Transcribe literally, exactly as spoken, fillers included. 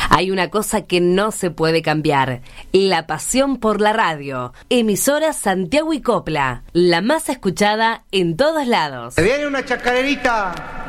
Hay una cosa que no se puede cambiar: la pasión por la radio. Emisora Santiago y Copla, la más escuchada en todos lados. ¡Se viene una chacarerita!